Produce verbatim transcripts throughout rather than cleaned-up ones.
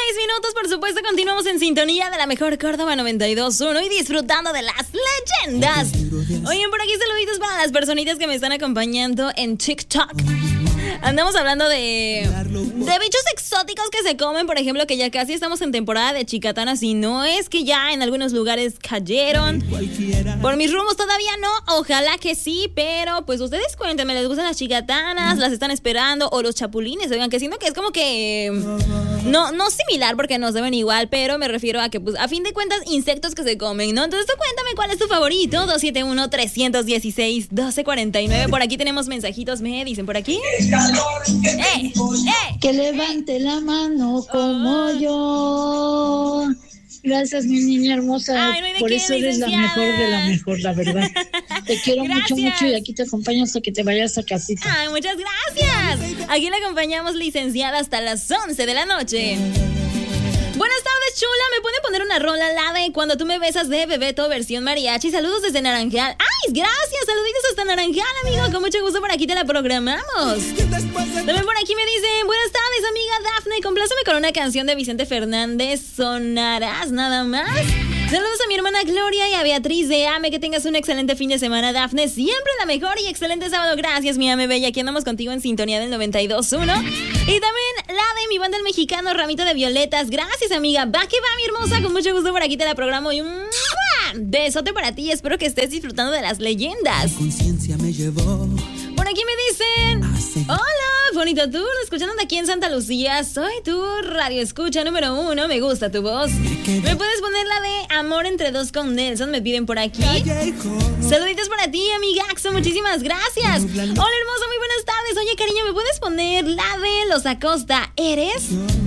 Seis minutos, por supuesto, continuamos en sintonía de la mejor Córdoba noventa y dos punto uno y disfrutando de las leyendas. Oigan, por aquí saluditos para las personitas que me están acompañando en TikTok. Andamos hablando de, de bichos exóticos que se comen, por ejemplo, que ya casi estamos en temporada de chicatanas y no es que ya en algunos lugares cayeron. Por mis rumbos todavía no, ojalá que sí, pero pues ustedes cuéntenme, ¿les gustan las chicatanas? ¿Las están esperando? O los chapulines, oigan, que siento que es como que no, no similar porque no saben igual, pero me refiero a que pues a fin de cuentas insectos que se comen, ¿no? Entonces tú cuéntame cuál es tu favorito. Dos siete uno, tres uno seis, uno dos cuatro nueve. Por aquí tenemos mensajitos, me dicen por aquí. ¡Eh! ¡Eh! Que levante la mano como oh. yo. Gracias, mi niña hermosa. Ay, no hay de Por qué, eso eres licenciada. la mejor de la mejor, la verdad. Te quiero Gracias. mucho, mucho y aquí te acompaño hasta que te vayas a casita. Ay, muchas gracias. Aquí la acompañamos, licenciada, hasta las once de la noche. Buenas tardes, chula. ¿Me pueden poner una rola, la de Cuando tú me besas de Bebeto, versión mariachi? Saludos desde Naranjal. ¡Ay, gracias! Saluditos hasta Naranjal, amigo. Con mucho gusto por aquí te la programamos. También por aquí me dicen, buenas tardes, amiga Dafne. Compláceme con una canción de Vicente Fernández. Sonarás nada más. Saludos a mi hermana Gloria y a Beatriz de Ame. Que tengas un excelente fin de semana, Dafne. Siempre la mejor y excelente sábado. Gracias, mi Ame Bella. Aquí andamos contigo en sintonía del noventa y dos punto uno. Y también la de mi banda El Mexicano, Ramito de Violetas. Gracias, amiga. Va que va, mi hermosa. Con mucho gusto por aquí te la programo. Y un besote para ti. Espero que estés disfrutando de las leyendas. Conciencia me llevó. Por aquí me dicen, hola, bonito tour, escuchando de aquí en Santa Lucía. Soy tu radio escucha número uno, me gusta tu voz. ¿Me puedes poner la de Amor entre dos con Nelson? Me piden por aquí. Saluditos para ti, amigaxo, muchísimas gracias. Hola, hermoso, muy buenas tardes. Oye, cariño, ¿me puedes poner la de Los Acosta? ¿Eres?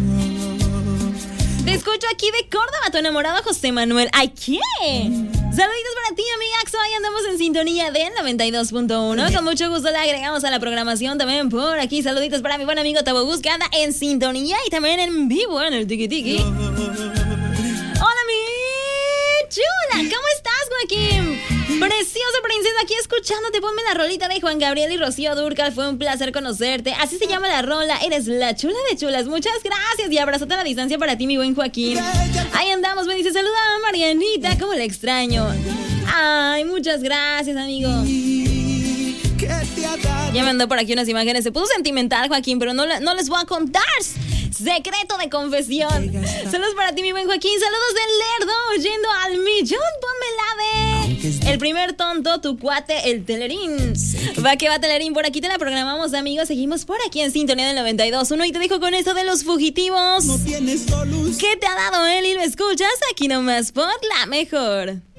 Te escucho aquí de Córdoba, tu enamorado José Manuel. ¿Ay, qué? Saluditos para ti, amigaxo. Ahí andamos en sintonía del noventa y dos punto uno. Con mucho gusto le agregamos a la programación también por aquí. Saluditos para mi buen amigo Tabogus, que anda en sintonía y también en vivo en el Tiki Tiki. Hola, mi chula. ¿Cómo estás, Joaquín? Preciosa princesa, aquí escuchándote. Ponme la rolita de Juan Gabriel y Rocío Dúrcal. Fue un placer conocerte. Así se llama la rola. Eres la chula de chulas. Muchas gracias y abrazote a la distancia para ti, mi buen Joaquín. Ahí andamos. Me dice, saluda a Marianita. ¿Cómo la extraño? Ay, muchas gracias, amigo. Ya me mandó por aquí unas imágenes. Se puso sentimental, Joaquín, pero no, no les voy a contar. Secreto de confesión. Saludos para ti, mi buen Joaquín. Saludos del Lerdo, oyendo al millón. Ponme la de El Primer Tonto, tu cuate, el Telerín. Va que va, Telerín. Por aquí te la programamos, amigos. Seguimos por aquí en sintonía del noventa y dos punto uno. Y te dejo con esto de Los Fugitivos. No tienes solución. ¿Qué te ha dado él? Y lo escuchas aquí nomás por la mejor.